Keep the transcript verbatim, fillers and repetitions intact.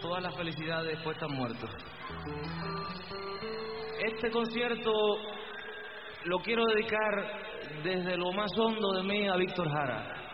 todas las felicidades después están muertos. Este concierto lo quiero dedicar desde lo más hondo de mí a Víctor Jara.